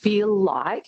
feel like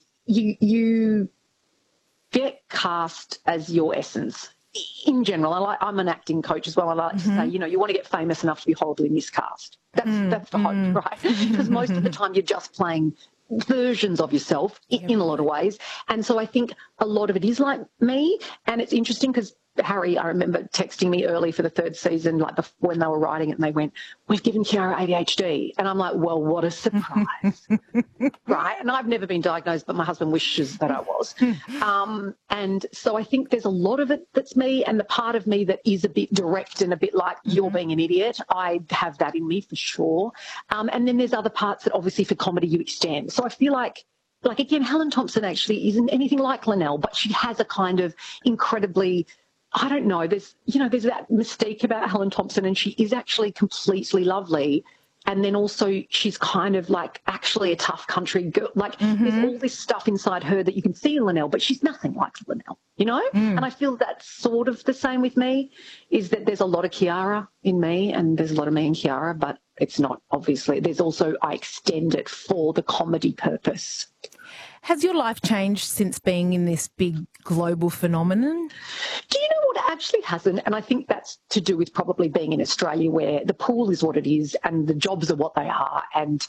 you get cast as your essence. In general, I'm an acting coach as well. I like to say, you know, you want to get famous enough to be horribly miscast. That's the hope, right? Because most of the time you're just playing versions of yourself in a lot of ways. And so I think a lot of it is like me. And it's interesting because Harry, I remember texting me early for the third season, like when they were writing it, and they went, "We've given Kiara ADHD." And I'm like, well, what a surprise, right? And I've never been diagnosed, but my husband wishes that I was. And so I think there's a lot of it that's me, and the part of me that is a bit direct and a bit like, you're being an idiot, I have that in me for sure. And then there's other parts that obviously for comedy you extend. So I feel like again, Helen Thompson actually isn't anything like Linnell, but she has a kind of incredibly, I don't know, there's that mystique about Helen Thompson, and she is actually completely lovely. And then also she's kind of like actually a tough country girl. Like there's all this stuff inside her that you can see in Linnell, but she's nothing like Linnell, you know? And I feel that's sort of the same with me, is that there's a lot of Kiara in me and there's a lot of me in Kiara, but it's not, obviously. There's also, I extend it for the comedy purpose. Has your life changed since being in this big global phenomenon? Do you know what? It actually hasn't. And I think that's to do with probably being in Australia, where the pool is what it is and the jobs are what they are. And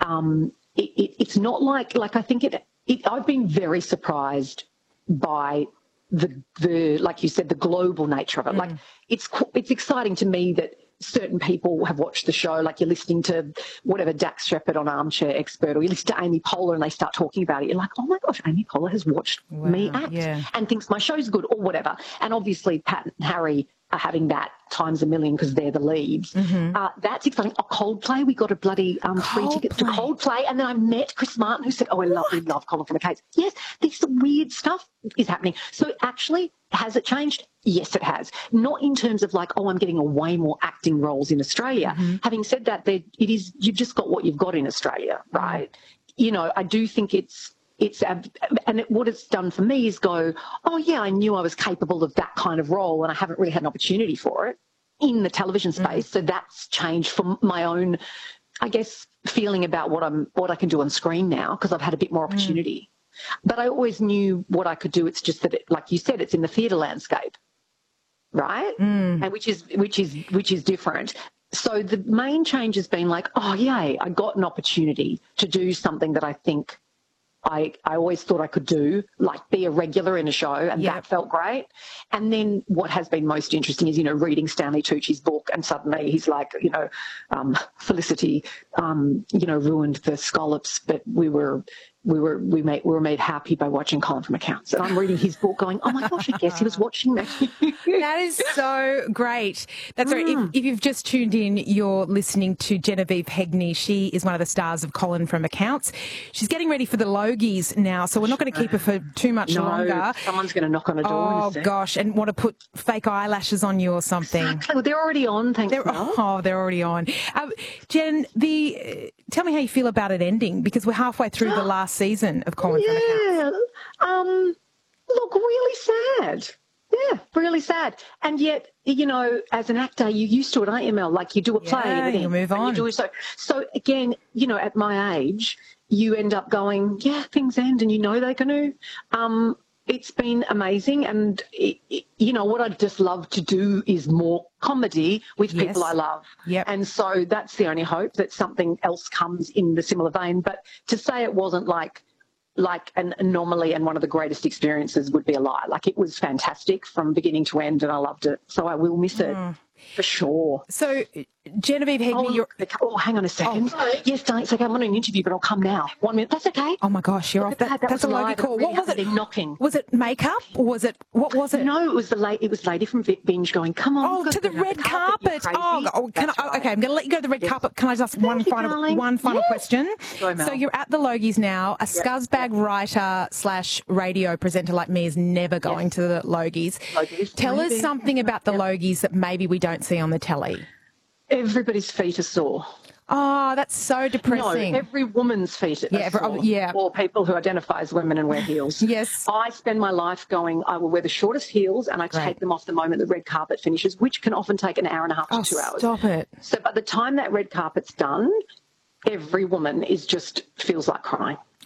it's not like I think I've been very surprised by the like you said, the global nature of it. Like it's exciting to me that certain people have watched the show, like you're listening to whatever Dax Shepard on Armchair Expert, or you listen to Amy Poehler and they start talking about it. You're like, oh my gosh, Amy Poehler has watched me act and thinks my show's good or whatever. And obviously Pat and Harry are having that times a million because they're the leads. That's exciting. Coldplay, we got a bloody free ticket to Coldplay, and then I met Chris Martin, who said, "Oh, we love Colin from the Cates." Yes, this weird stuff is happening. So actually, has it changed? Yes, it has. Not in terms of like, oh, I'm getting a way more acting roles in Australia. Having said that, you've just got what you've got in Australia, right? You know, I do think what it's done for me is go, oh yeah, I knew I was capable of that kind of role, and I haven't really had an opportunity for it in the television space. So that's changed from my own, I guess, feeling about what I can do on screen now, because I've had a bit more opportunity. But I always knew what I could do. It's just that, like you said, it's in the theatre landscape, right? And which is different. So the main change has been like, oh yay, I got an opportunity to do something that I think I always thought I could do, like be a regular in a show, and that felt great. And then what has been most interesting is, you know, reading Stanley Tucci's book, and suddenly he's like, you know, Felicity, you know, ruined the scallops, but we were made happy by watching Colin from Accounts. And I'm reading his book going, oh my gosh, I guess he was watching me. That is so great. That's right. If you've just tuned in, you're listening to Genevieve Hegney. She is one of the stars of Colin from Accounts. She's getting ready for the Logies now, so we're not going to keep her for too much longer. Someone's going to knock on a door. Oh, gosh, and want to put fake eyelashes on you or something. Exactly. Well, they're already on, thanks. They're already on. Jen, tell me how you feel about it ending, because we're halfway through the last season of Colin from Accounts. Look, really sad. Yeah, really sad. And yet, you know, as an actor, you're used to it, aren't you, Mel? Like you do a play and then you move on. You do so again, you know, at my age, you end up going, yeah, things end, and you know they're going to. It's been amazing, and you know what I'd just love to do is more comedy with people I love. And so that's the only hope, that something else comes in the similar vein. But to say it wasn't like an anomaly and one of the greatest experiences would be a lie. Like, it was fantastic from beginning to end, and I loved it. So I will miss it for sure. So Genevieve Hegney, hang on a second. Yes, darling, it's okay. I'm on an interview, but I'll come now. 1 minute. That's okay. Oh my gosh, you're off. That's a Logie call. What was it? Knocking. Was it makeup, or what was it? No, it was the lady from Binge going, come on. Oh, to the red carpet. Okay, I'm going to let you go to the red carpet. Can I just ask one final question? So you're at the Logies now. A scuzzbag writer / radio presenter like me is never going to the Logies. Tell us something about the Logies that maybe we don't see on the telly. Everybody's feet are sore. Oh, that's so depressing. No, every woman's feet are sore. Or people who identify as women and wear heels. Yes. I spend my life going, I will wear the shortest heels, and I take them off the moment the red carpet finishes, which can often take an hour and a half to 2 hours. Stop it. So by the time that red carpet's done, every woman feels like crying.